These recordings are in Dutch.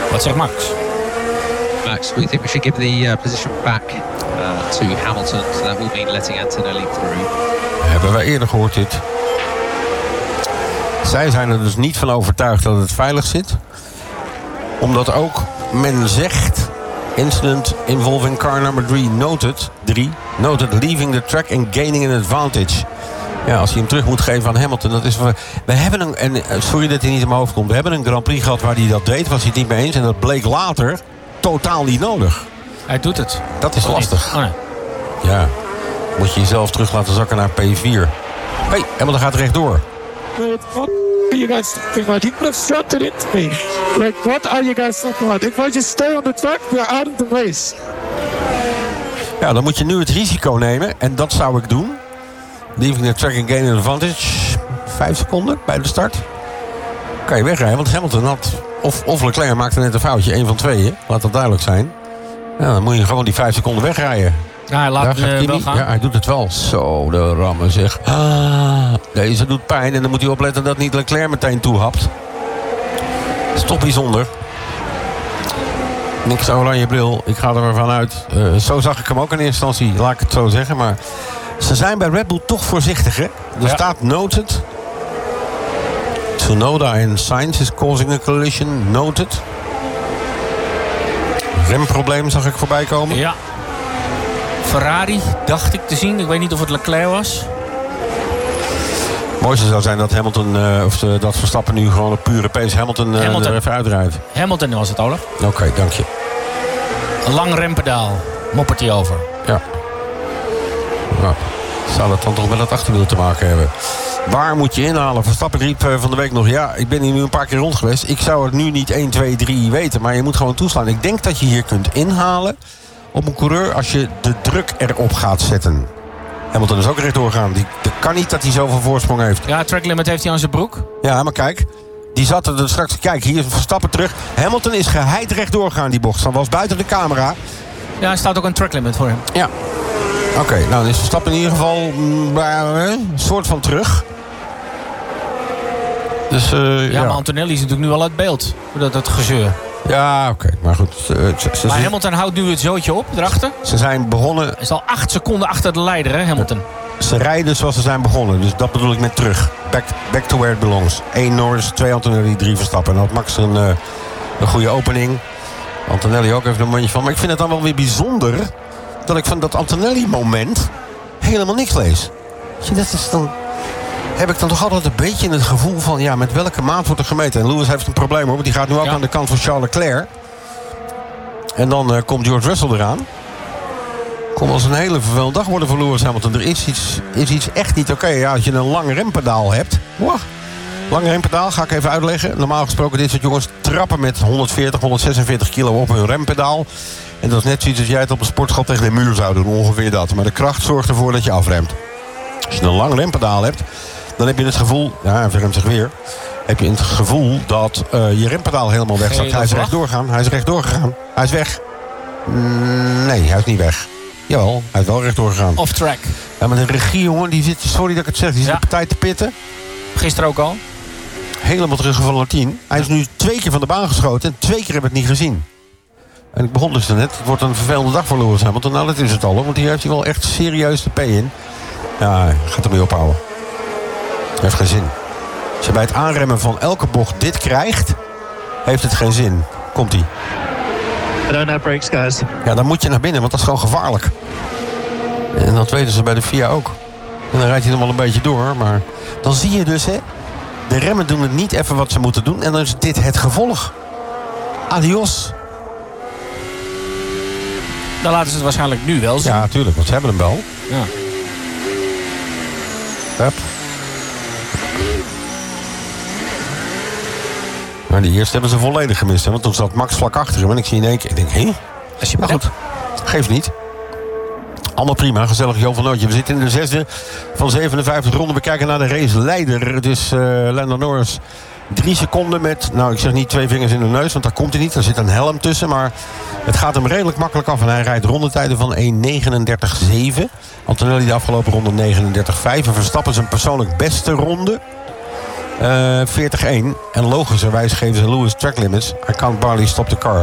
Wat zegt Max? Max, we think we should give the position back to Hamilton. So that will mean letting Antonelli through. Hebben wij eerder gehoord dit. Zij zijn er dus niet van overtuigd dat het veilig zit. Omdat ook men zegt... Incident involving car number 3 noted leaving the track and gaining an advantage. Ja, als hij hem terug moet geven aan Hamilton, dat is... We hebben een... En sorry dat hij niet in mijn hoofd komt. We hebben een Grand Prix gehad waar hij dat deed. Was hij het niet mee eens. En dat bleek later totaal niet nodig. Hij doet het. Dat is lastig. Oh, nee. Ja. Moet je jezelf terug laten zakken naar P4. Hé, Hamilton gaat rechtdoor. You guys talking about? He could have shot it into me. Like, what are you guys talking about? If I just stay on the track, we're out of the race. Ja, dan moet je nu het risico nemen. En dat zou ik doen. Leaving the track and gaining an advantage. 5 seconden bij de start. Kan je wegrijden, want Hamilton had... Of Leclerc maakte net een foutje, 1 van 2. Laat dat duidelijk zijn. Ja, dan moet je gewoon die 5 seconden wegrijden. Ja, hij laat het wel gaan. Ja, hij doet het wel. Zo, de rammen zeg. Deze doet pijn en dan moet hij opletten dat niet Leclerc meteen toehapt. Dat is toch bijzonder. Niks oranje bril, ik ga er maar vanuit. Zo zag ik hem ook in eerste instantie, laat ik het zo zeggen. Maar ze zijn bij Red Bull toch voorzichtig, hè? Er staat noted. Tsunoda en Sainz is causing a collision, noted. Remprobleem zag ik voorbij komen. Ja. Ferrari, dacht ik te zien. Ik weet niet of het Leclerc was. Het mooiste zou zijn dat Hamilton, dat Verstappen nu gewoon op pure pace Hamilton er even uitrijdt. Hamilton was het, Olaf. Oké, dank je. Een lang rempedaal. Moppert hij over. Ja. Nou, zou dat dan toch met het achterwiel te maken hebben? Waar moet je inhalen? Verstappen riep van de week nog... Ja, ik ben hier nu een paar keer rond geweest. Ik zou het nu niet 1, 2, 3 weten. Maar je moet gewoon toeslaan. Ik denk dat je hier kunt inhalen... op een coureur als je de druk erop gaat zetten. Hamilton is ook rechtdoor gaan. Dat kan niet dat hij zoveel voorsprong heeft. Ja, track limit heeft hij aan zijn broek. Ja, maar kijk. Die zat er straks... Kijk, hier is Verstappen terug. Hamilton is geheid rechtdoor gaan, die bocht. Dan was buiten de camera. Ja, er staat ook een track limit voor hem. Ja. Oké, nou dan is Verstappen in ieder geval... een soort van terug. Dus, ja, maar Antonelli is natuurlijk nu al uit beeld. Dat gezeur. Ja, oké. Maar goed. Maar Hamilton houdt nu het zootje op, erachter. Ze zijn begonnen... Hij is al 8 seconden achter de leider, hè, Hamilton. Ze rijden zoals ze zijn begonnen. Dus dat bedoel ik met terug. Back to where it belongs. 1 Norris, 2 Antonelli, 3 Verstappen. En dan had Max een goede opening. Antonelli ook even een momentje van. Maar ik vind het dan wel weer bijzonder... dat ik van dat Antonelli-moment... helemaal niks lees. Zie, dat is dan... heb ik dan toch altijd een beetje het gevoel van... ja, met welke maat wordt er gemeten? En Lewis heeft een probleem, hoor. Want die gaat nu ook aan de kant van Charles Leclerc. En dan komt George Russell eraan. Kon wel eens een hele vervelende dag worden voor Lewis Hamilton. Er is iets echt niet oké. Ja, als je een lang rempedaal hebt... Wow, lang rempedaal, ga ik even uitleggen. Normaal gesproken, dit soort jongens trappen met 140, 146 kilo op hun rempedaal. En dat is net zoiets als jij het op een sportschool tegen de muur zou doen. Ongeveer dat. Maar de kracht zorgt ervoor dat je afremt. Als je een lang rempedaal hebt... dan heb je het gevoel... ja, hij verremt zich weer... heb je het gevoel dat je rempedaal helemaal wegzakt. Hij is rechtdoor gegaan. Hij is weg. Nee, hij is niet weg. Jawel, hij is wel rechtdoor gegaan. Off track. Ja, maar de regie, jongen, die zit... sorry dat ik het zeg, die zit de partij te pitten. Gisteren ook al. Helemaal teruggevallen 10. Hij is nu 2 keer van de baan geschoten en 2 keer heb ik het niet gezien. En ik begon dus net. Het wordt een vervelende dag voor Lewis Hamilton. Nou, dat is het al, want hier heeft hij wel echt serieus de P in. Ja, hij gaat ermee ophouden. Dat heeft geen zin. Als je bij het aanremmen van elke bocht dit krijgt... heeft het geen zin. Komt-ie. I don't have brakes, guys. Ja, dan moet je naar binnen, want dat is gewoon gevaarlijk. En dat weten ze bij de FIA ook. En dan rijdt hij nog wel een beetje door, maar... dan zie je dus, hè... de remmen doen het niet even wat ze moeten doen... en dan is dit het gevolg. Adios. Dan laten ze het waarschijnlijk nu wel zien. Ja, natuurlijk, want ze hebben hem wel. Ja. Hup. Maar die eerste hebben ze volledig gemist. Hè? Want toen zat Max vlak achter hem. En ik zie in één keer... ik denk, hé? Maar goed, geeft niet. Allemaal prima, gezellig Jo van Nootje. We zitten in de 6e van 57 ronden. We kijken naar de raceleider. Het is Lando Norris. 3 seconden met, nou ik zeg niet 2 vingers in de neus, want daar komt hij niet. Er zit een helm tussen, maar het gaat hem redelijk makkelijk af. En hij rijdt rondetijden van 1:39.7. Antonelli de afgelopen ronde 39.5. En Verstappen zijn persoonlijk beste ronde 40-1. En logischerwijs geven ze Lewis track limits. I can't barely stop the car.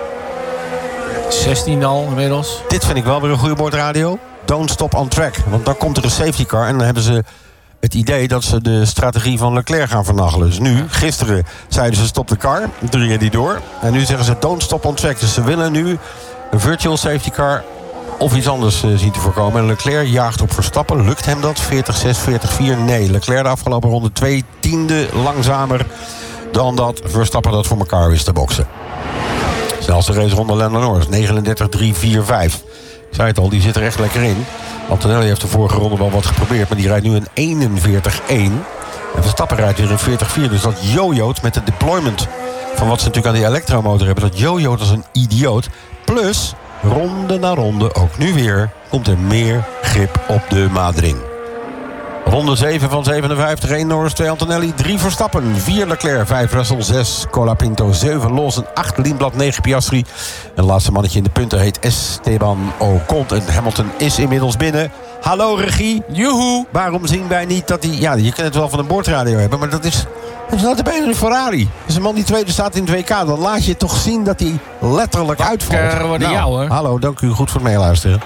16 al inmiddels. Dit vind ik wel weer een goede boordradio. Don't stop on track. Want dan komt er een safety car. En dan hebben ze het idee dat ze de strategie van Leclerc gaan vernachelen. Dus nu, gisteren zeiden ze stop de car. Toen gingen die door. En nu zeggen ze don't stop on track. Dus ze willen nu een virtual safety car of iets anders zien te voorkomen. En Leclerc jaagt op Verstappen. Lukt hem dat? 40-6, 40-4? Nee. Leclerc de afgelopen ronde 2/10 langzamer dan dat Verstappen dat voor elkaar wist te boksen. Snelste raceronde Lando Norris. 39-3-4-5. Ik zei het al, die zit er echt lekker in. Antonelli heeft de vorige ronde wel wat geprobeerd, maar die rijdt nu een 41-1. En Verstappen rijdt weer een 40-4. Dus dat jojoot met de deployment van wat ze natuurlijk aan die elektromotor hebben, dat jojoot als een idioot. Plus, ronde na ronde, ook nu weer, komt er meer grip op de madring. Ronde 7 van 57, 1 Norris, 2 Antonelli, 3 Verstappen, 4 Leclerc, 5 Russell, 6 Colapinto, 7 Lawson, 8 Lindblad, 9 Piastri. En het laatste mannetje in de punten heet Esteban Ocon. En Hamilton is inmiddels binnen. Hallo regie. Joehoe. Waarom zien wij niet dat hij... Ja, je kunt het wel van een boordradio hebben, maar dat is notabene een Ferrari. Dat is een man die tweede staat in het WK. Dan laat je toch zien dat hij letterlijk uitvalt. Worden jou, hoor. Hallo, dank u. Goed voor het meeluisteren.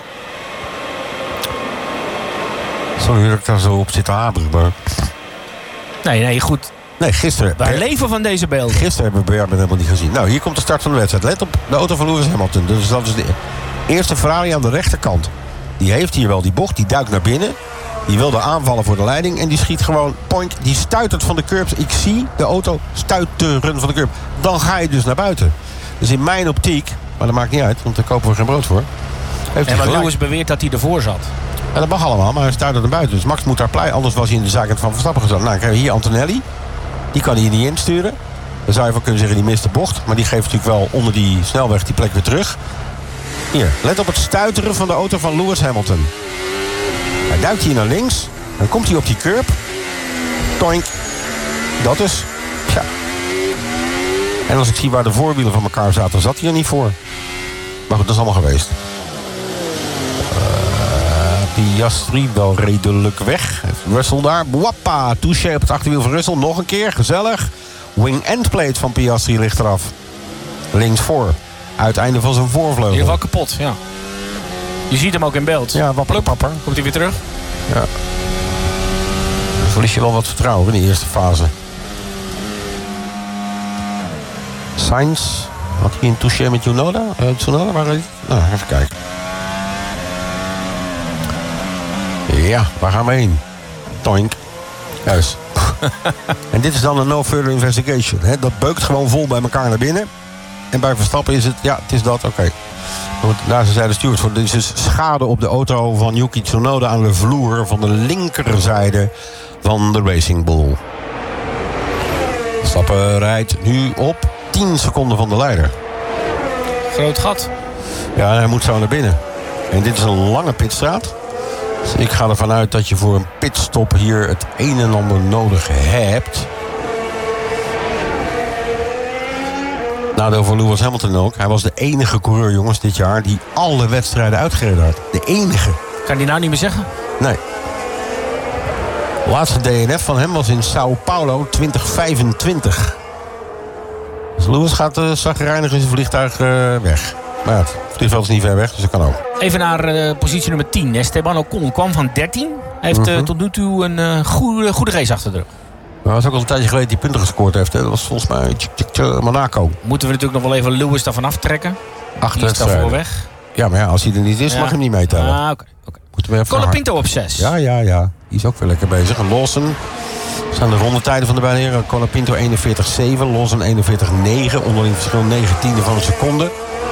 Sorry dat ik daar zo op zit te hameren, maar... Nee, goed. Nee, gisteren... Wij leven van deze beelden. Gisteren hebben we Berben helemaal niet gezien. Nou, hier komt de start van de wedstrijd. Let op de auto van Lewis Hamilton. Dus dat is de eerste Ferrari aan de rechterkant. Die heeft hier wel die bocht, die duikt naar binnen. Die wilde aanvallen voor de leiding. En die schiet gewoon, poink, die stuitert van de curbs. Ik zie de auto stuiteren van de curb. Dan ga je dus naar buiten. Dus in mijn optiek, maar dat maakt niet uit, want daar kopen we geen brood voor. En maar Lewis beweert dat hij ervoor zat. Ja, dat mag allemaal, maar hij stuitert naar buiten. Dus Max moet daar pleiten, anders was hij in de zaak van Verstappen gezet. Nou, dan krijg je hier Antonelli. Die kan hier niet insturen. Dan zou je van kunnen zeggen, die mist de bocht. Maar die geeft natuurlijk wel onder die snelweg die plek weer terug. Hier, let op het stuiteren van de auto van Lewis Hamilton. Hij duikt hier naar links. Dan komt hij op die curb. Toink. Dat is. Ja. En als ik zie waar de voorwielen van elkaar zaten, zat hij er niet voor. Maar goed, dat is allemaal geweest. Piastri wel redelijk weg. Russell daar. Wappa. Touché op het achterwiel van Russell. Nog een keer. Gezellig. Wing-end plate van Piastri ligt eraf. Links voor. Uiteinde van zijn voorvleugel. In ieder geval kapot, ja. Je ziet hem ook in beeld. Ja, wapperpapper. Komt hij weer terug? Ja. Dan verlies je wel wat vertrouwen in de eerste fase. Sainz. Had hij een touché met Tsunoda? Tsunoda? Waar is hij? Nou, even kijken. Ja, waar gaan we heen? Toink. Juist. En dit is dan een no further investigation. Hè? Dat beukt gewoon vol bij elkaar naar binnen. En bij Verstappen is het, ja, het is dat, oké. Daar zei de steward voor. Dit is dus schade op de auto van Yuki Tsunoda aan de vloer van de linkerzijde van de Racing Bull. Verstappen rijdt nu op 10 seconden van de leider. Groot gat. Ja, hij moet zo naar binnen. En dit is een lange pitstraat. Dus ik ga ervan uit dat je voor een pitstop hier het een en ander nodig hebt. Nadeel voor Lewis Hamilton ook. Hij was de enige coureur, jongens, dit jaar die alle wedstrijden uitgereden had. De enige. Kan die nou niet meer zeggen? Nee. De laatste DNF van hem was in Sao Paulo 2025. Dus Lewis gaat zagrijnig in zijn vliegtuig weg. Maar ja, het vliegveld is niet ver weg, dus dat kan ook. Even naar positie nummer 10. Esteban Ocon kwam van 13. Hij heeft tot nu toe een goede race achter de rug. Maar het was ook al een tijdje geleden die punten gescoord heeft. Hè. Dat was volgens mij Monaco. Moeten we natuurlijk nog wel even Lewis daarvan aftrekken. Die is daarvoor weg. Ja, maar ja, als hij er niet is, mag je hem niet meetellen. Ah, oké. Colapinto op 6. Ja. Die is ook weer lekker bezig. En Lawson. Dat zijn de rondetijden van de beide heren. Colapinto 41,7. Lawson 41,9. Onderling verschil 19e van een seconde.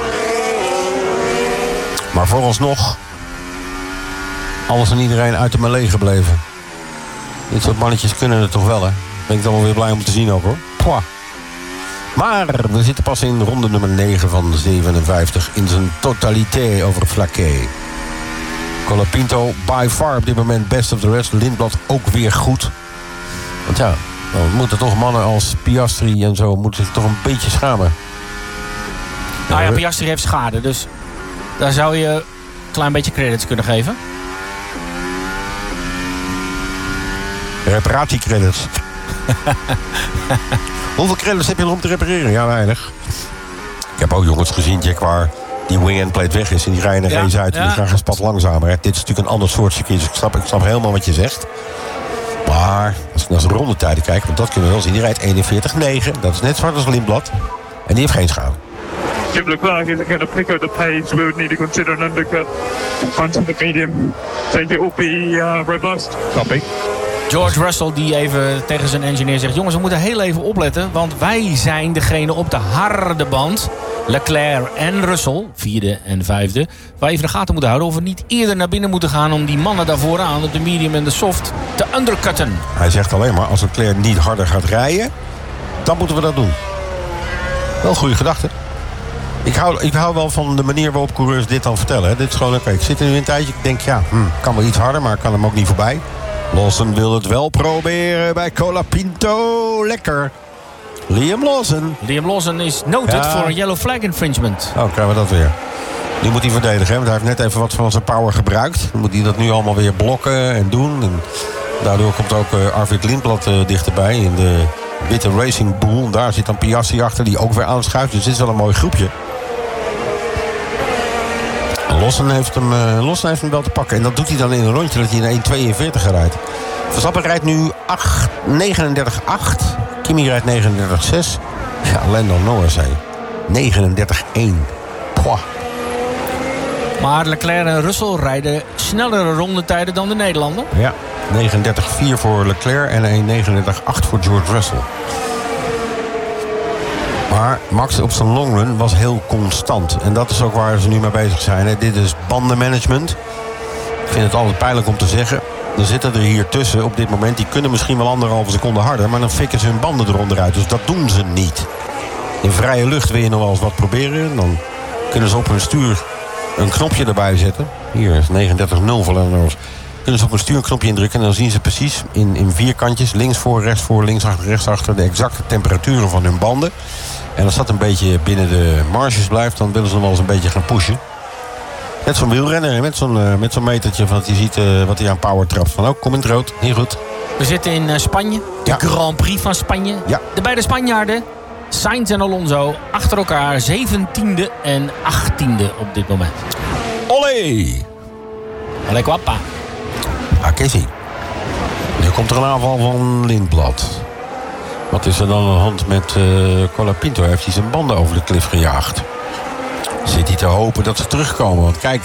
Maar vooralsnog alles en iedereen uit de melee gebleven. Dit soort mannetjes kunnen het toch wel, hè? Ben ik dan wel weer blij om te zien ook, hoor. Pwa. Maar we zitten pas in ronde nummer 9 van 57 in zijn totaliteit over Flaquet. Colapinto by far op dit moment best of the rest. Lindblad ook weer goed. Want ja, dan moeten toch mannen als Piastri en zo moeten zich toch een beetje schamen. Nou ja, Piastri heeft schade, dus daar zou je een klein beetje credits kunnen geven. Reparatiecredits. Hoeveel credits heb je nog om te repareren? Ja, weinig. Ik heb ook jongens gezien, Jack, waar die wing-end plate weg is. En die rijden een race uit en die gaan een spat langzamer. Hè. Dit is natuurlijk een ander soort circuit, dus ik snap helemaal wat je zegt. Maar als ik naar zijn rondetijden kijk, want dat kunnen we wel zien. Die rijdt 41,9. Dat is net zwart als Lindblad. En die heeft geen schade. If Leclerc is going to pick up the pace, we would need to consider an undercut onto the medium. Think it will be robust. Copy. George Russell die even tegen zijn engineer zegt... jongens, we moeten heel even opletten... want wij zijn degene op de harde band... Leclerc en Russell, 4e en 5e... waar even de gaten moeten houden... of we niet eerder naar binnen moeten gaan... om die mannen daar vooraan op de medium en de soft te undercutten. Hij zegt alleen maar, als Leclerc niet harder gaat rijden... dan moeten we dat doen. Wel een goede gedachte. Ik hou wel van de manier waarop coureurs dit dan vertellen. Hè. Dit is gewoon, oké, ik zit er nu een tijdje... ik denk, ja, kan wel iets harder... maar ik kan hem ook niet voorbij... Lawson wil het wel proberen bij Colapinto. Lekker. Liam Lawson is noted voor een yellow flag infringement. Oh, krijgen we dat weer. Nu moet hij verdedigen, hè? Want hij heeft net even wat van zijn power gebruikt. Dan moet hij dat nu allemaal weer blokken en doen. En daardoor komt ook Arvid Lindblad dichterbij in de witte Racing Bull. Daar zit dan Piastri achter die ook weer aanschuift. Dus dit is wel een mooi groepje. Lawson heeft hem wel te pakken. En dat doet hij dan in een rondje dat hij in 1.42 rijdt. Verstappen rijdt nu 39.8. Kimi rijdt 39.6. Ja, Lando Norris, 39.1. Poh. Maar Leclerc en Russell rijden snellere rondetijden dan de Nederlander. Ja, 39.4 voor Leclerc en 39.8 voor George Russell. Maar Max op zijn longrun was heel constant. En dat is ook waar ze nu mee bezig zijn. Hè. Dit is bandenmanagement. Ik vind het altijd pijnlijk om te zeggen. Er zitten er hier tussen op dit moment. Die kunnen misschien wel 1,5 seconde harder. Maar dan fikken ze hun banden eronder uit. Dus dat doen ze niet. In vrije lucht wil je nog wel eens wat proberen. Dan kunnen ze op hun stuur een knopje erbij zetten. Hier is 39.0 voor Lando. Kunnen ze op een stuur een knopje indrukken. En dan zien ze precies in vierkantjes. Links voor, links achter, rechts achter. De exacte temperaturen van hun banden. En als dat een beetje binnen de marges blijft... dan willen ze nog wel eens een beetje gaan pushen. Net zo'n wielrenner, met zo'n metertje... van dat je ziet wat hij aan power trapt. Van, oh, kom in het rood, heel goed. We zitten in Spanje, de Grand Prix van Spanje. Ja. De beide Spanjaarden, Sainz en Alonso... achter elkaar 17e en 18e op dit moment. Olé! Olé guapa. Akessi. Nu komt er een aanval van Lindblad. Wat is er dan aan de hand met Colapinto? Heeft hij zijn banden over de klif gejaagd? Zit hij te hopen dat ze terugkomen? Want kijk,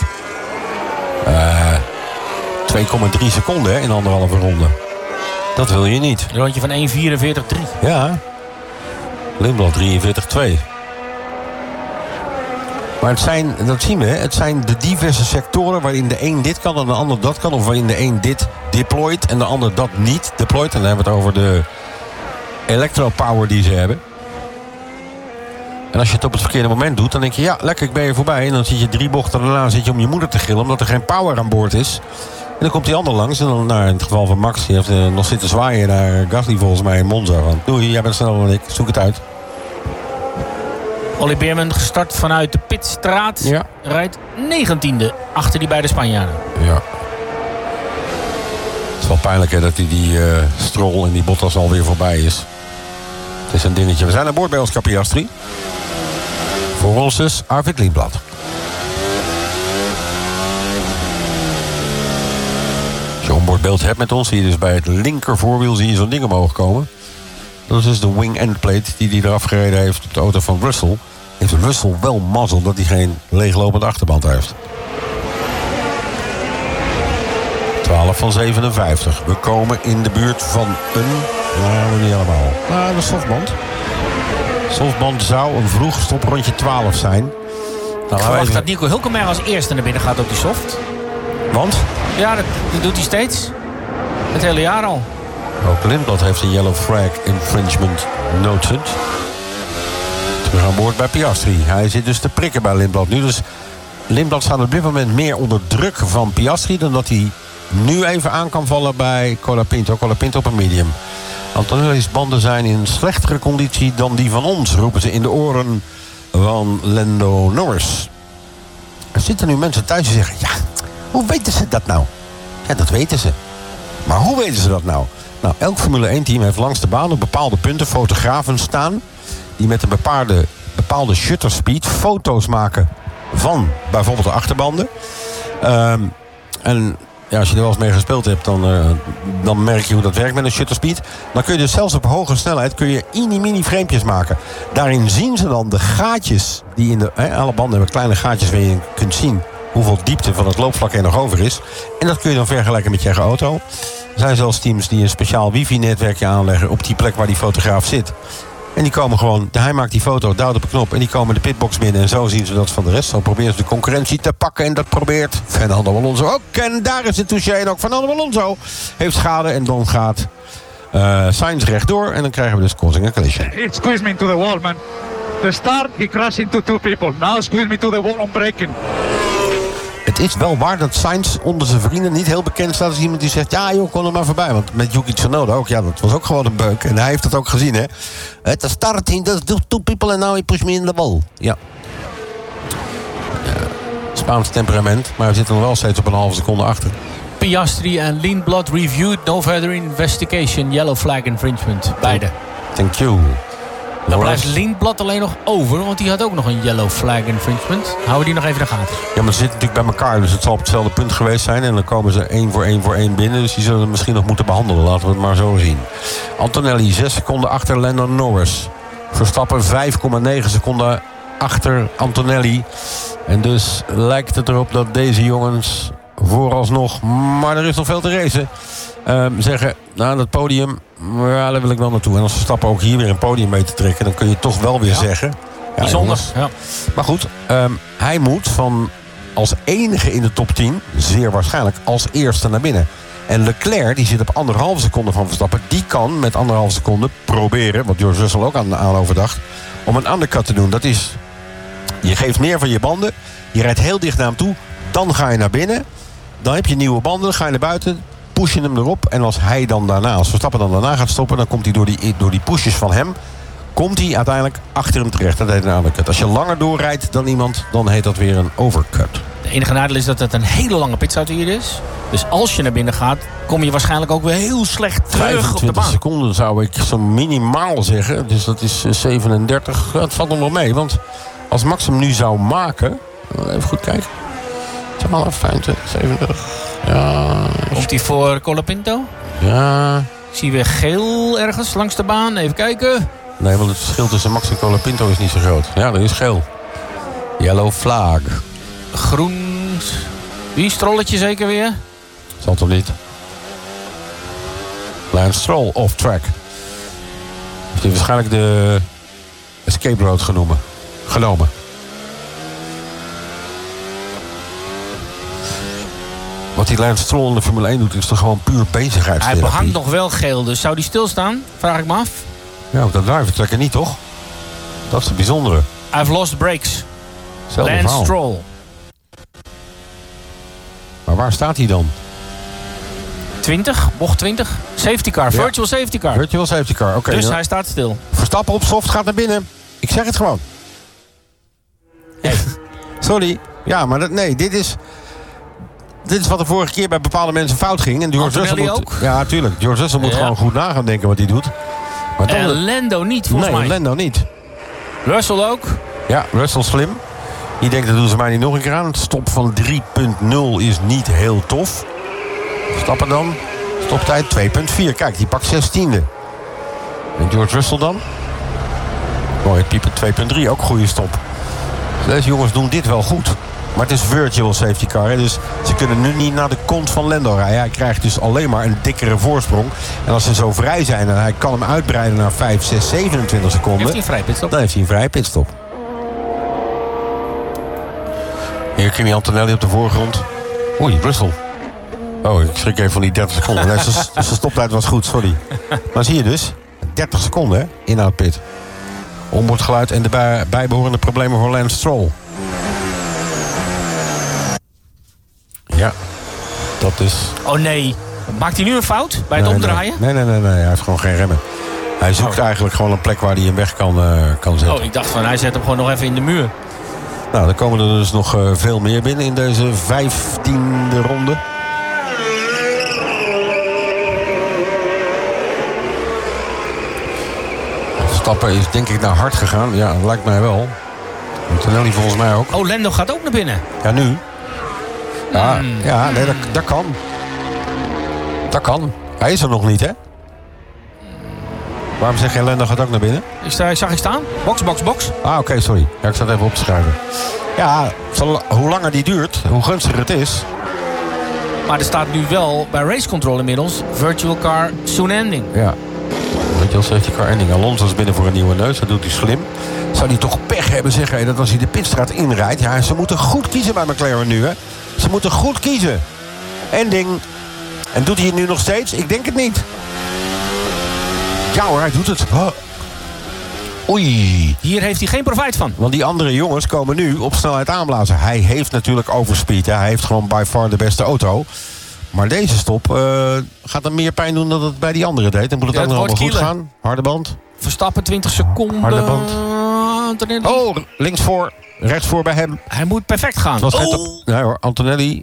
2,3 seconden hè, in 1,5 ronde. Dat wil je niet. Een rondje van 1.44.3. Ja. Lindblad 43,2. Maar dat zien we, hè? Het zijn de diverse sectoren waarin de een dit kan en de ander dat kan. Of waarin de een dit deployt en de ander dat niet deployt. En dan hebben we het over de electropower die ze hebben. En als je het op het verkeerde moment doet, dan denk je... ja, lekker, ik ben je voorbij. En dan zit je 3 bochten daarna zit je om je moeder te gillen... omdat er geen power aan boord is. En dan komt die ander langs. En dan, in het geval van Max, die heeft nog zitten zwaaien naar Gasly volgens mij in Monza. Van, doei, jij bent sneller dan ik, zoek het uit. Ollie Beerman gestart vanuit de pitstraat. Ja. Rijdt 19e achter die beide Spanjaarden. Ja. Het is wel pijnlijk hè, dat die Stroll en die Bottas alweer voorbij is. Het is een dingetje. We zijn aan boord bij Oscar Piastri. Voor ons dus Arvid Lindblad. Als je onboardbeeld hebt met ons, zie je dus bij het linker voorwiel zie je zo'n ding omhoog komen. Dat is dus de wing-end plate die hij eraf gereden heeft op de auto van Russell. Heeft Russell wel mazzel dat hij geen leeglopende achterband heeft. 12 van 57. We komen in de buurt van een... Nou, niet allemaal. De softband. Softband zou een vroeg stoprondje 12 zijn. Ik verwacht dat Nico Hülkenberg als eerste naar binnen gaat op die soft. Want? Ja, dat doet hij steeds. Het hele jaar al. Ook Lindblad heeft een yellow flag infringement noted. Terug aan boord bij Piastri. Hij zit dus te prikken bij Lindblad nu. Dus Lindblad staat op dit moment meer onder druk van Piastri... dan dat hij nu even aan kan vallen bij Colapinto. Colapinto op een medium. Antonelli's banden zijn in slechtere conditie dan die van ons... roepen ze in de oren van Lando Norris. Er zitten nu mensen thuis die zeggen... ja, hoe weten ze dat nou? Ja, dat weten ze. Maar hoe weten ze dat nou? Nou, elk Formule 1 team heeft langs de baan op bepaalde punten fotografen staan die met een bepaalde shutter speed foto's maken van bijvoorbeeld de achterbanden. En ja, als je er wel eens mee gespeeld hebt, dan merk je hoe dat werkt met een shutter speed. Dan kun je dus zelfs op hoge snelheid mini framepjes maken. Daarin zien ze dan de gaatjes die in alle banden hebben kleine gaatjes waar je kunt zien hoeveel diepte van het loopvlak er nog over is. En dat kun je dan vergelijken met je eigen auto. Er zijn zelfs teams die een speciaal wifi-netwerkje aanleggen op die plek waar die fotograaf zit. En die komen gewoon, hij maakt die foto, duwt op een knop en die komen de pitbox binnen. En zo zien ze dat van de rest. Zo proberen ze de concurrentie te pakken en dat probeert Fernando Alonso ook. En daar is het touché en ook Fernando Alonso heeft schade. En dan gaat Sainz rechtdoor en dan krijgen we dus causing a collision. It squeezed me into the wall, man. The start, he crashed into 2 people. Now squeezed me to the wall on braking. Het is wel waar dat Sainz onder zijn vrienden niet heel bekend staat als iemand die zegt, ja joh, kom er maar voorbij. Want met Yuki Tsunoda ook, ja, dat was ook gewoon een beuk. En hij heeft dat ook gezien, hè. Het is starting, there's 2 people and now he pushed me in the wall. Ja. Spaans temperament, maar we zitten nog wel steeds op een halve seconde achter. Piastri en Lindblad reviewed, no further investigation, yellow flag infringement. Beide. Thank you. Dan blijft Lindblad alleen nog over, want die had ook nog een yellow flag infringement. Houden we die nog even in de gaten. Ja, maar ze zitten natuurlijk bij elkaar, dus het zal op hetzelfde punt geweest zijn. En dan komen ze 1 voor 1 binnen, dus die zullen het misschien nog moeten behandelen. Laten we het maar zo zien. Antonelli 6 seconden achter Lando Norris. Verstappen 5,9 seconden achter Antonelli. En dus lijkt het erop dat deze jongens vooralsnog, maar er is nog veel te racen, zeggen, nou dat podium, ja, daar wil ik wel naartoe. En als Verstappen ook hier weer een podium mee te trekken, dan kun je toch wel weer zeggen, ja, bijzonder. Ja. Maar goed, hij moet van als enige in de top 10, zeer waarschijnlijk als eerste naar binnen. En Leclerc, die zit op 1,5 seconde van Verstappen, die kan met 1,5 seconde proberen, wat George Russell ook aan overdacht, om een undercut te doen. Dat is, je geeft meer van je banden, je rijdt heel dicht naar hem toe, dan ga je naar binnen, dan heb je nieuwe banden, dan ga je naar buiten, push je hem erop. En als hij dan daarna, als Verstappen dan daarna gaat stoppen, dan komt hij door die pushes van hem, komt hij uiteindelijk achter hem terecht. Dat heet een undercut. Als je langer doorrijdt dan iemand, dan heet dat weer een overcut. De enige nadeel is dat het een hele lange pitstout hier is. Dus als je naar binnen gaat, kom je waarschijnlijk ook weer heel slecht terug op de 25 baan. seconden zou ik zo minimaal zeggen. Dus dat is 37. Ja, het valt nog wel mee. Want als Max hem nu zou maken, even goed kijken. 12, 25, 37. Ja. Komt hij voor Colapinto? Ja. Ik zie weer geel ergens langs de baan. Even kijken. Nee, want het verschil tussen Max en Colapinto is niet zo groot. Ja, er is geel. Yellow flag. Groen. Wie? Strolletje zeker weer? Zal toch niet? Lance Stroll off track. Heeft hij waarschijnlijk de escape road genomen. Wat die Lance Stroll in de Formule 1 doet, is toch gewoon puur bezigheidstherapie. Hij behangt nog wel geel, dus zou die stilstaan? Vraag ik me af. Ja, op dat driver trekken niet, toch? Dat is het bijzondere. I've lost brakes. Hetzelfde Lance verhaal. Stroll. Maar waar staat hij dan? 20, bocht 20. Safety car, Ja. virtual safety car. Virtual safety car, oké. Dus hij staat stil. Verstappen op soft gaat naar binnen. Ik zeg het gewoon. Sorry. Ja, maar dit is wat er vorige keer bij bepaalde mensen fout ging. En George Russell moet, ook? ja, tuurlijk. George Russell moet gewoon goed na gaan denken wat hij doet. Maar En Lando niet, volgens mij. Nee, Lando niet. Russell ook. Ja, Russell slim. Die denkt, dat doen ze mij niet nog een keer aan. Het stop van 3.0 is niet heel tof. Stappen dan. Stoptijd 2.4. Kijk, die pakt 16e. En George Russell dan? Mooi, piepen 2.3. Ook goede stop. Deze jongens doen dit wel goed. Maar het is virtual safety car. Hè? Dus ze kunnen nu niet naar de kont van Lando rijden. Hij krijgt dus alleen maar een dikkere voorsprong. En als ze zo vrij zijn en hij kan hem uitbreiden naar 5, 6, 27 seconden. Heeft hij een vrij pitstop? Dan heeft hij een vrije pitstop. Hier Kimi Antonelli op de voorgrond. Oei, Russell. Oh, ik schrik even van die 30 seconden. Nee, zijn stoptijd was goed, sorry. Maar zie je dus, 30 seconden hè, in het pit. Onboardgeluid en de bijbehorende problemen voor Lance Stroll. Ja, dat is... Oh nee. Maakt hij nu een fout bij het omdraaien? Nee, hij heeft gewoon geen remmen. Hij zoekt eigenlijk gewoon een plek waar hij hem weg kan zetten. Oh, ik dacht van hij zet hem gewoon nog even in de muur. Nou, dan komen er dus nog veel meer binnen in deze 15e ronde. Verstappen is denk ik naar hard gegaan. Ja, dat lijkt mij wel. Antonelli volgens mij ook. Oh, Lando gaat ook naar binnen. Ja, nu. Ja, nee, dat kan. Dat kan. Hij is er nog niet, hè? Waarom zeg je Lando gaat ook naar binnen? Zag ik staan? Box. Ah, oké, sorry. Ja, ik zat even op te schrijven. Ja, hoe langer die duurt, hoe gunstiger het is. Maar er staat nu wel bij race control inmiddels virtual car soon ending. Ja. Weet je wel, safety car ending. Alonso is binnen voor een nieuwe neus. Dat doet hij slim. Zou hij toch pech hebben, zeg hij, dat als hij de pitstraat inrijdt. Ja, ze moeten goed kiezen bij McLaren nu, hè. Ze moeten goed kiezen. Ending. En doet hij het nu nog steeds? Ik denk het niet. Ja hoor, hij doet het. Oh. Oei. Hier heeft hij geen profijt van. Want die andere jongens komen nu op snelheid aanblazen. Hij heeft natuurlijk overspeed. Hè. Hij heeft gewoon by far de beste auto. Maar deze stop gaat hem meer pijn doen dan het bij die andere deed. Dan moet het ook nog allemaal goed gaan. Harde band. Verstappen 20 seconden. Harde band. Oh, links voor. Rechts voor bij hem. Hij moet perfect gaan. Nee hoor, Antonelli.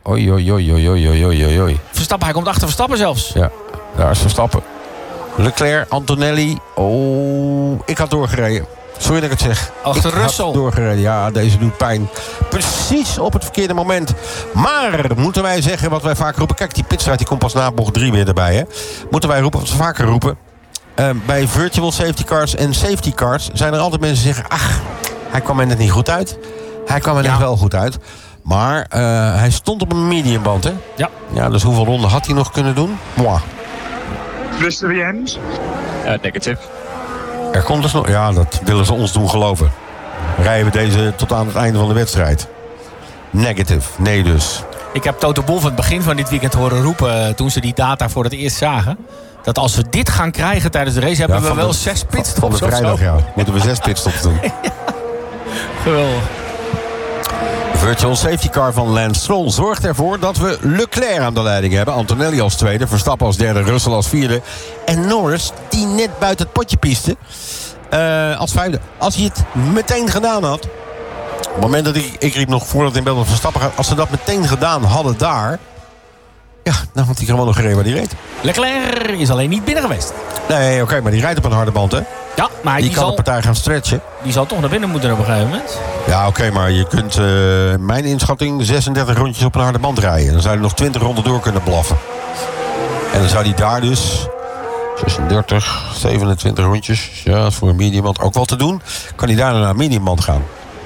Oei. Verstappen, hij komt achter Verstappen zelfs. Ja, daar is Verstappen. Leclerc, Antonelli. Oh, ik had doorgereden. Sorry dat ik het zeg. Achter Russell. Had doorgereden. Ja, deze doet pijn. Precies op het verkeerde moment. Maar moeten wij zeggen wat wij vaak roepen. Kijk, die pitstraat die komt pas na bocht 3 weer erbij. Hè? Moeten wij roepen wat we vaker roepen. Bij virtual safety cars en safety cars zijn er altijd mensen die zeggen... ach, hij kwam er net niet goed uit. Hij kwam er net wel goed uit. Maar hij stond op een mediumband, hè? Ja, dus hoeveel ronden had hij nog kunnen doen? Mwah. Rest of the end. Negative. Er komt dus nog... Ja, dat willen ze ons doen geloven. Rijden we deze tot aan het einde van de wedstrijd. Negative. Nee dus. Ik heb Toto Wolff aan het begin van dit weekend horen roepen... toen ze die data voor het eerst zagen... dat als we dit gaan krijgen tijdens de race... hebben we wel 6 pitstops. Van de vrijdag, ja. Moeten we 6 pitstops doen. Geweldig. Virtual safety car van Lance Stroll zorgt ervoor dat we Leclerc aan de leiding hebben. Antonelli als tweede, Verstappen als derde, Russell als vierde. En Norris, die net buiten het potje piste, als vijfde. Als hij het meteen gedaan had... Op het moment dat ik riep nog voordat het in beeld Verstappen gaat... als ze dat meteen gedaan hadden daar... ja, dan had hij gewoon nog gereden waar hij reed. Leclerc is alleen niet binnen geweest. Nee, oké, maar die rijdt op een harde band, hè? Ja, maar die kan de partij gaan stretchen. Die zal toch naar binnen moeten op een gegeven moment. Ja, oké, maar je kunt, mijn inschatting, 36 rondjes op een harde band rijden. Dan zou hij nog 20 ronden door kunnen blaffen. En dan zou hij daar dus 36, 27 rondjes, ja, dat is voor een mediumband ook wel te doen. Kan hij daarna naar een mediumband gaan.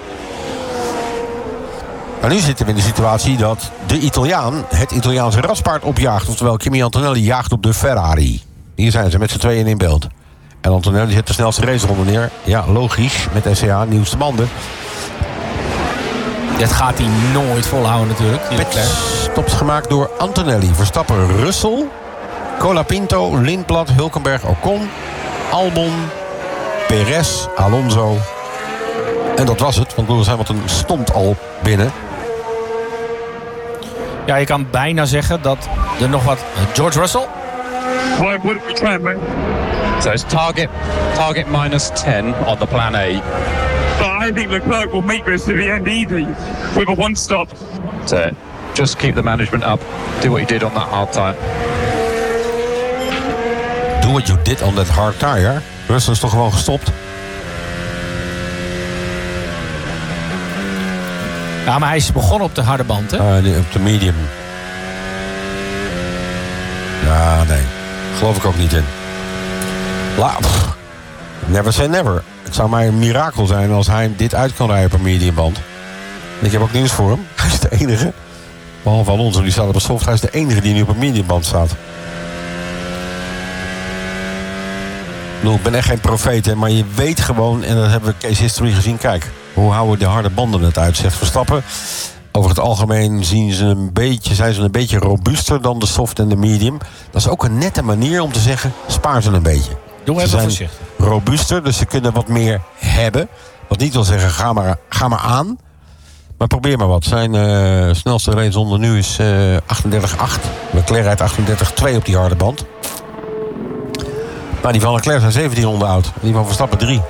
Maar nu zitten we in de situatie dat de Italiaan het Italiaanse raspaard opjaagt. Oftewel, Kimi Antonelli jaagt op de Ferrari. Hier zijn ze met z'n tweeën in beeld. En Antonelli zet de snelste raceronde neer. Ja, logisch. Met SCA, nieuwste banden. Dat gaat hij nooit volhouden natuurlijk. Pitstops gemaakt door Antonelli. Verstappen, Russell, Colapinto, Lindblad, Hulkenberg, Ocon, Albon, Perez, Alonso. En dat was het, want Lewis Hamilton stond al binnen. Ja, je kan bijna zeggen dat er nog wat... George Russell? Why wouldn't we try, man? So it's target minus 10 on the plan A. But I think Leclerc will make this to the end easy with a one stop. So just keep the management up. Do what you did on that hard tire. Do what you did on that hard tire? Russell is toch gewoon gestopt? Ja, maar hij is begonnen op de harde band, hè? Op de medium. Ja, nee. Geloof ik ook niet in. Never say never. Het zou mij een mirakel zijn als hij dit uit kan rijden op een mediumband. Ik heb ook nieuws voor hem. Hij is de enige. Behalve Alonso, die staat op een soft. Hij is de enige die nu op een mediumband staat. Ik ben echt geen profeet, hè, maar je weet gewoon... en dat hebben we case history gezien. Kijk, hoe houden de harde banden het uit, zegt Verstappen. Over het algemeen zijn ze een beetje robuuster dan de soft en de medium. Dat is ook een nette manier om te zeggen, spaar ze een beetje. Doe even voorzichtig. Robuuster, dus ze kunnen wat meer hebben. Wat niet wil zeggen, ga maar aan. Maar probeer maar wat. Zijn snelste raceronde nu is 38,8. Leclerc rijdt 38,2 op die harde band. Maar die van Leclerc zijn 17 ronden oud. En die van Verstappen 3.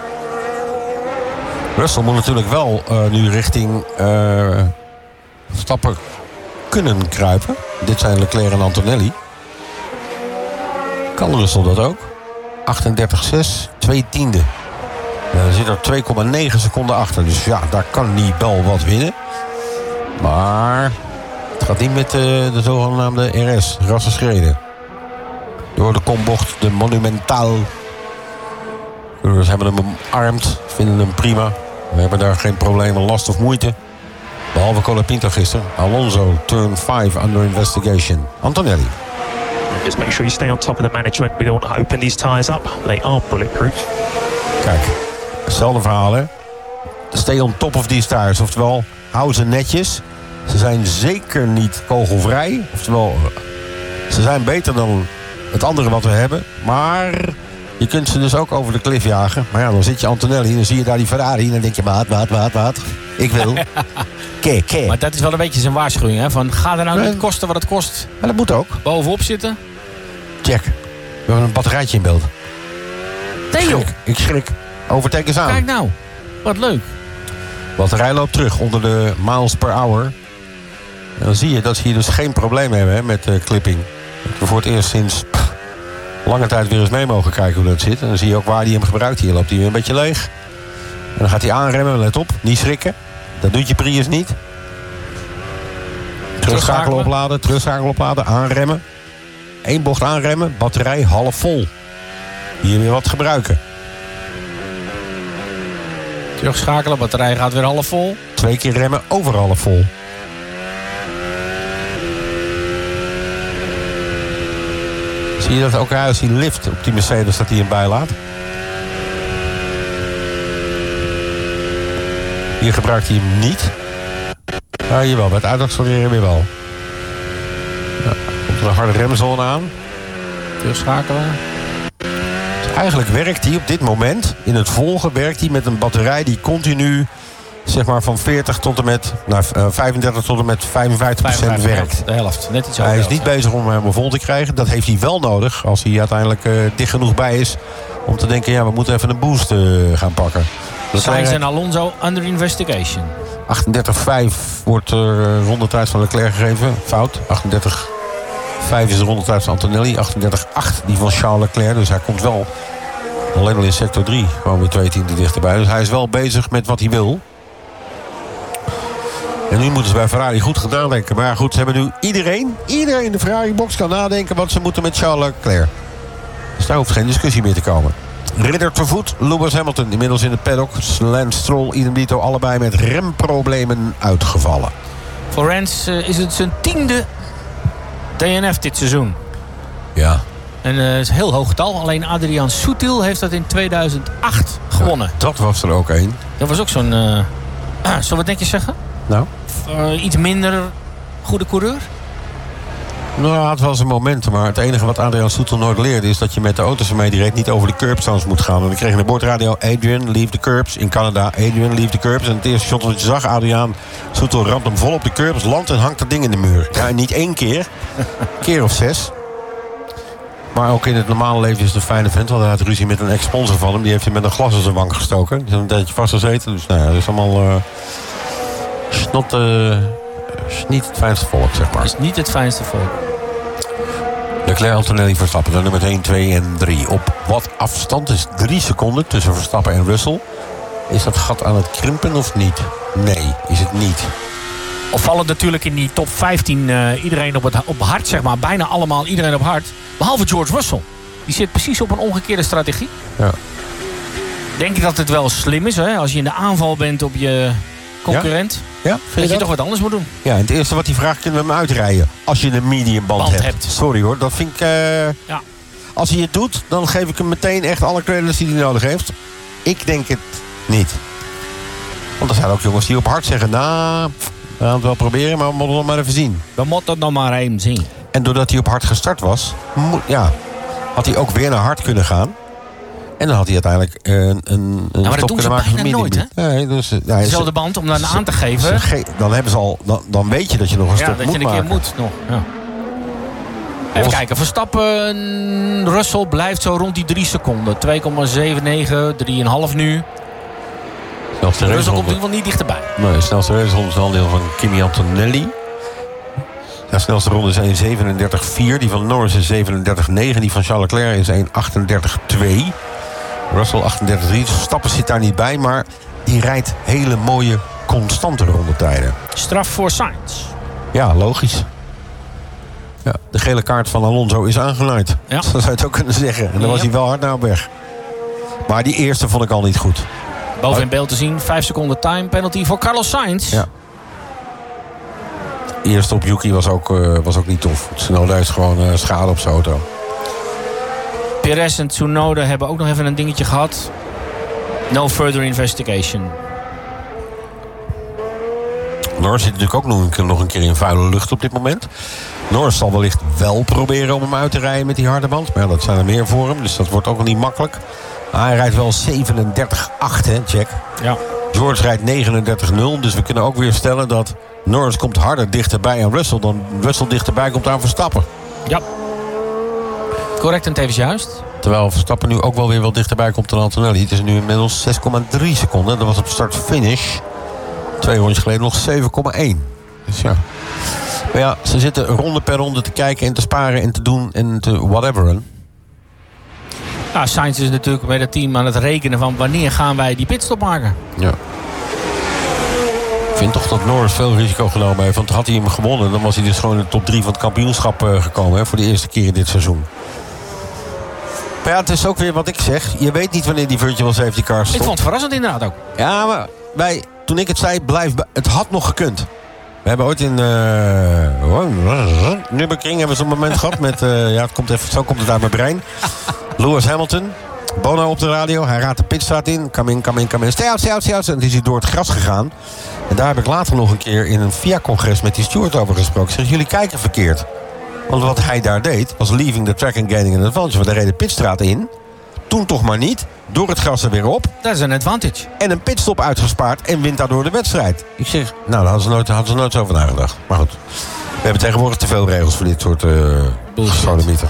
Russell moet natuurlijk wel nu richting Verstappen kunnen kruipen. Dit zijn Leclerc en Antonelli. Kan Russell dat ook? 38,6, 2 tiende. Dan zit er 2,9 seconden achter. Dus ja, daar kan die wel wat winnen. Maar het gaat niet met de zogenaamde RS, rassenschreden. Door de kombocht, de Monumentaal. Ze hebben hem omarmd, vinden hem prima. We hebben daar geen problemen, last of moeite. Behalve Colapinto gisteren. Alonso, turn 5 under investigation. Antonelli. Just make sure you stay on top of the management. We don't want to open these tyres up. They are bulletproof. Kijk, hetzelfde verhaal hè. Stay on top of these tires. Oftewel, hou ze netjes. Ze zijn zeker niet kogelvrij. Oftewel, ze zijn beter dan het andere wat we hebben. Maar je kunt ze dus ook over de klif jagen. Maar ja, dan zit je Antonelli en dan zie je daar die Ferrari. En dan denk je, maat. Ik wil. Kijk. Maar dat is wel een beetje zijn waarschuwing. Hè? Van, ga er nou niet kosten wat het kost. Maar dat moet ook. Bovenop zitten. Check. We hebben een batterijtje in beeld. Theo. Ik schrik. Overtake eens aan. Kijk nou. Wat leuk. Batterij loopt terug onder de miles per hour. En dan zie je dat ze hier dus geen probleem hebben hè, met clipping. Dat we voor het eerst sinds lange tijd weer eens mee mogen kijken hoe dat zit. En dan zie je ook waar hij hem gebruikt. Hier loopt hij weer een beetje leeg. En dan gaat hij aanremmen. Let op, niet schrikken. Dat doet je Prius niet. Terugschakelen opladen, aanremmen. 1 bocht aanremmen, batterij half vol. Hier weer wat gebruiken. Terugschakelen, batterij gaat weer half vol. 2 keer remmen, over half vol. Zie je dat ook als die lift op die Mercedes dat hij hem bijlaat? Hier gebruikt hij hem niet. Ja, jawel, bij het uitaccelereren weer wel. Ja, komt er een harde remzone aan. Terugschakelen. Dus eigenlijk werkt hij op dit moment, in het volgen, werkt hij met een batterij die continu, zeg maar van 40 tot en met, 35 tot en met 55% werkt. De helft, net iets over. Hij is niet bezig om hem helemaal vol te krijgen. Dat heeft hij wel nodig als hij uiteindelijk dicht genoeg bij is om te denken, ja, we moeten even een boost gaan pakken. Sainz en Alonso under investigation. 38,5 wordt de rondetijd van Leclerc gegeven. Fout. 38,5 is de rondetijd van Antonelli. 38,8 die van Charles Leclerc. Dus hij komt wel alleen al in sector 3 gewoon weer 2 tienden dichterbij. Dus hij is wel bezig met wat hij wil. En nu moeten ze bij Ferrari goed gaan nadenken. Maar goed, ze hebben nu iedereen in de Ferrari-box kan nadenken wat ze moeten met Charles Leclerc. Dus daar hoeft geen discussie meer te komen. Ridder te voet, Lewis Hamilton inmiddels in het paddock. Lance Stroll, idem dito, allebei met remproblemen uitgevallen. Voor Rens is het zijn 10e DNF dit seizoen. Ja. En dat is een heel hoog getal. Alleen Adrian Sutil heeft dat in 2008 gewonnen. Ja, dat was er ook één. Dat was ook zo'n... zullen we het netjes zeggen? Nou? Iets minder goede coureur? Nou, het was een moment, maar het enige wat Adrian Sutil nooit leerde is dat je met de auto's ermee die reed niet over de curbstones moet gaan. En dan kreeg je de bordradio, Adrian, leave the curbs. In Canada, Adrian, leave the curbs. En het eerste shot dat je zag, Adrian Sutil ramt hem vol op de curbs, landt en hangt dat ding in de muur. Ja, en niet 1 keer. Keer of 6. Maar ook in het normale leven is het een fijne vent. Want hij had ruzie met een ex-sponsor van hem. Die heeft hij met een glas in zijn wang gestoken. Die is een tijdje vastgezeten. Dus nou ja, dat is allemaal niet het fijnste volk, zeg maar. Dat is niet het fijnste volk. Leclerc, Antonelli, Verstappen. Dan nummer 1, 2 en 3. Op wat afstand is 3 seconden tussen Verstappen en Russell. Is dat gat aan het krimpen of niet? Nee, is het niet. Opvallend natuurlijk in die top 15 iedereen op hard, zeg maar. Bijna allemaal iedereen op hard. Behalve George Russell. Die zit precies op een omgekeerde strategie. Ja. Denk je dat het wel slim is, hè? Als je in de aanval bent op je concurrent. Ja? Dat je toch wat anders moet doen. Ja, en het eerste wat hij vraagt, kunnen we hem uitrijden. Als je een medium band hebt. Sorry hoor, dat vind ik... Ja. Als hij het doet, dan geef ik hem meteen echt alle credits die hij nodig heeft. Ik denk het niet. Want er zijn ook jongens die op hard zeggen... Nou, we gaan het wel proberen, maar we moeten het nog maar even zien. We moeten het nog maar even zien. En doordat hij op hard gestart was... had hij ook weer naar hard kunnen gaan. En dan had hij uiteindelijk een maar dat stop doen kunnen ze maken. bijna nooit, hè? Nee, dus, dezelfde band om dan aan te geven. Dan hebben ze al... Dan weet je dat je nog een stop moet maken. Ja, dat je een keer moet nog. Ja. Even kijken. Verstappen, Russell blijft zo rond die 3 seconden. 2,79, 3,5 nu. Russell komt in ieder geval niet dichterbij. Nee, snelste raceronde is een aandeel van Kimi Antonelli. De snelste ronde is 1:37.4. Die van Norris is 37.9. Die van Charles Leclerc is 1:38.2. Russell 38.3. Verstappen zit daar niet bij, maar die rijdt hele mooie, constante rondetijden. Straf voor Sainz. Ja, logisch. Ja, de gele kaart van Alonso is aangenaaid. Ja. Zo zou je het ook kunnen zeggen. En dan was hij wel hard naar op weg. Maar die eerste vond ik al niet goed. Boven in beeld te zien, 5 seconden time penalty voor Carlos Sainz. Ja. Eerste op Yuki was ook niet tof. Tsunoda heeft gewoon schade op zijn auto. Perez en Tsunoda hebben ook nog even een dingetje gehad. No further investigation. Norris zit natuurlijk ook nog een keer in vuile lucht op dit moment. Norris zal wellicht wel proberen om hem uit te rijden met die harde band. Maar ja, dat zijn er meer voor hem, dus dat wordt ook nog niet makkelijk. Maar hij rijdt wel 37.8, hè, Jack. Ja. George rijdt 39.0, dus we kunnen ook weer stellen dat Norris komt harder dichterbij aan Russell dan Russell dichterbij komt aan Verstappen. Ja. Correct en tevens juist. Terwijl Verstappen nu ook wel weer wat dichterbij komt dan Antonelli. Het is nu inmiddels 6,3 seconden. Dat was op start-finish 2 rondjes geleden nog 7,1. Dus ja. Maar ja, ze zitten ronde per ronde te kijken en te sparen en te doen en te whateveren. Ja, Sainz is natuurlijk met het team aan het rekenen van wanneer gaan wij die pitstop maken. Ja. Ik vind toch dat Norris veel risico genomen heeft. Want had hij hem gewonnen, dan was hij dus gewoon in de top 3 van het kampioenschap gekomen. Hè, voor de eerste keer in dit seizoen. Maar ja, het is ook weer wat ik zeg. Je weet niet wanneer die virtual safety car stopt. Ik vond het verrassend inderdaad ook. Ja, maar toen ik het zei, het had nog gekund. We hebben ooit in Nürburgring hebben we zo'n moment gehad met... het komt even, zo komt het uit mijn brein. Lewis Hamilton, Bono op de radio. Hij raadt de pitstraat in. Come in. Stay out. En toen is hij door het gras gegaan. En daar heb ik later nog een keer in een FIA-congres met die steward over gesproken. Ik zeg, jullie kijken verkeerd. Want wat hij daar deed, was leaving the track and gaining an advantage. Want hij reed de pitstraat in. Toen toch maar niet. Door het gras er weer op. Dat is een advantage. En een pitstop uitgespaard en wint daardoor de wedstrijd. Ik zeg, nou, daar hadden ze nooit zo over nagedacht. Maar goed, we hebben tegenwoordig te veel regels voor dit soort gesodemieter.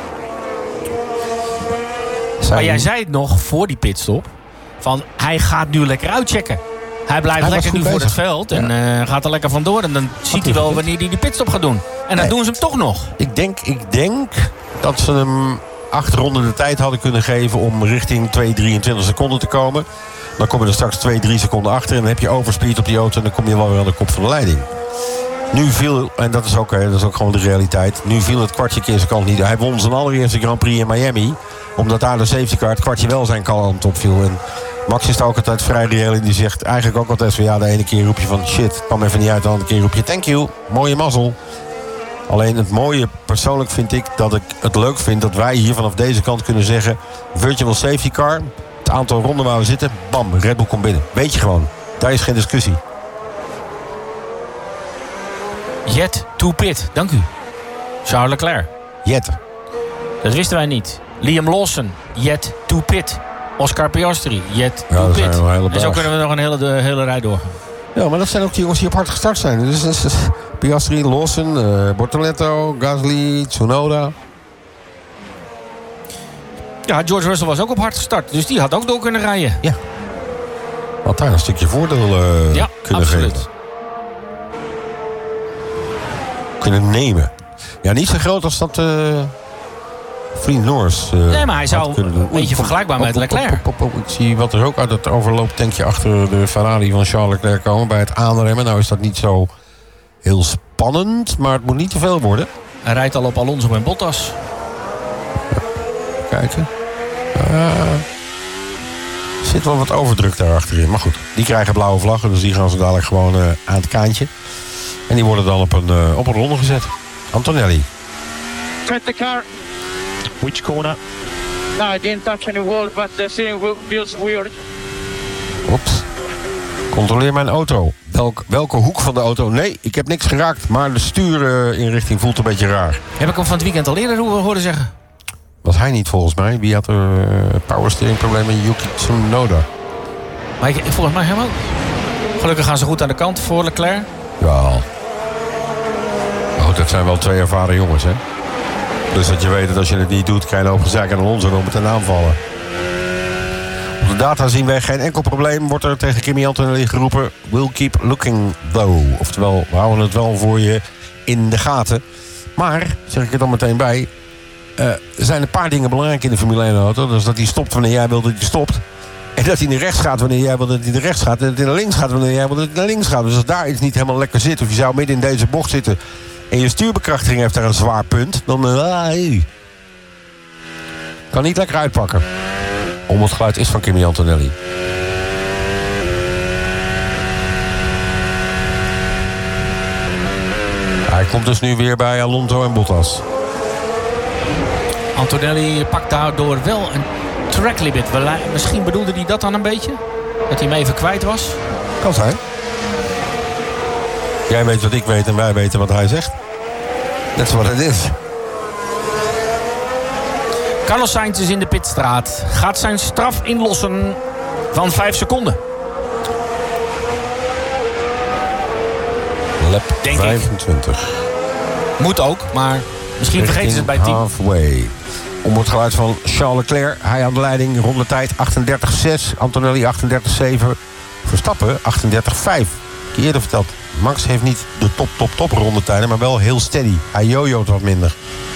Maar jij zei het nog voor die pitstop. Van hij gaat nu lekker uitchecken. Hij blijft lekker nu voor het veld. En gaat er lekker vandoor. En dan ziet hij wel wanneer hij die pitstop gaat doen. En dan doen ze hem toch nog. Ik denk dat ze hem 8 ronden de tijd hadden kunnen geven om richting 2:23 seconden te komen. Dan kom je er straks 2-3 seconden achter. En dan heb je overspeed op die auto. En dan kom je wel weer aan de kop van de leiding. Nu viel, en dat is ook gewoon de realiteit. Nu viel het kwartje keer zijn kant niet. Hij won zijn allereerste Grand Prix in Miami. Omdat daar de safety car het kwartje wel zijn kant opviel. En Max is daar ook altijd vrij reëel in. Die zegt eigenlijk ook altijd van ja, de ene keer roep je van shit, kwam even niet uit. De andere keer roep je thank you, mooie mazzel. Alleen het mooie persoonlijk vind ik dat ik het leuk vind dat wij hier vanaf deze kant kunnen zeggen virtual safety car. Het aantal ronden waar we zitten, bam, Red Bull komt binnen. Weet je gewoon, daar is geen discussie. Yet to pit, dank u. Charles Leclerc. Jet. Dat wisten wij niet. Liam Lawson, yet to pit. Oscar Piastri, yet Ja, to dat zijn pit. wel hele En zo baas. kunnen we nog een hele rij doorgaan. Ja, maar dat zijn ook die jongens die op hard gestart zijn. Dus Piastri, Lawson, Bortoletto, Gasly, Tsunoda. Ja, George Russell was ook op hard gestart. Dus die had ook door kunnen rijden. Ja. Had daar een stukje voordeel kunnen absoluut. geven. Kunnen nemen. Ja, niet zo groot als dat vriend Norris Nee, maar hij zou kunnen doen. een beetje vergelijkbaar met Leclerc. Ik zie wat er ook uit het overlooptankje achter de Ferrari van Charles Leclerc komen bij het aanremmen. Nou is dat niet zo heel spannend, maar het moet niet te veel worden. Hij rijdt al op Alonso en Bottas. Kijken. Er zit wel wat overdruk daar achterin. Maar goed, die krijgen blauwe vlaggen, dus die gaan ze dadelijk gewoon aan het kaantje. En die worden dan op een ronde gezet. Antonelli. Touch the car. Which corner? No, I didn't touch any wall, but the steering wheel feels weird. Ops. Controleer mijn auto. Welke hoek van de auto? Nee, ik heb niks geraakt. Maar de stuurinrichting voelt een beetje raar. Heb ik hem van het weekend al eerder horen zeggen. Was hij niet volgens mij? Wie had er powersteering problemen? Yuki Tsunoda. Maar volgens mij hem ook. Gelukkig gaan ze goed aan de kant voor Leclerc. Ja. Maar goed, dat zijn wel 2 ervaren jongens, hè? Dus dat je weet dat als je het niet doet, krijg je een hoop gezeik aan Alonso om meteen aanvallen. Op de data zien wij geen enkel probleem. Wordt er tegen Kimi Antonelli geroepen. We'll keep looking though. Oftewel, we houden het wel voor je in de gaten. Maar, zeg ik er dan meteen bij... er zijn een paar dingen belangrijk in de Formule 1 auto. Dus dat hij stopt wanneer jij wil dat hij stopt. En dat hij naar rechts gaat wanneer jij wil dat hij naar rechts gaat. En dat hij naar links gaat wanneer jij wil dat hij naar links gaat. Dus als daar iets niet helemaal lekker zit... of je zou midden in deze bocht zitten... en je stuurbekrachtiging heeft daar een zwaar punt... dan kan niet lekker uitpakken. Het geluid is van Kimi Antonelli. Hij komt dus nu weer bij Alonso en Bottas. Antonelli pakt daardoor wel een track limit. Misschien bedoelde hij dat dan een beetje? Dat hij hem even kwijt was? Kan zijn. Jij weet wat ik weet en wij weten wat hij zegt. Dat is wat het is. Carlos Sainz is in de pitstraat. Gaat zijn straf inlossen van 5 seconden. Lap Denk 25. Ik. Moet ook, maar misschien vergeten ze het bij het team. Halfway. Om het geluid van Charles Leclerc. Hij aan de leiding. Rondetijd 38.6. Antonelli 38.7. Verstappen 38.5. Ik eerder verteld. Max heeft niet de top rondetijden, maar wel heel steady. Hij jojo't wat minder.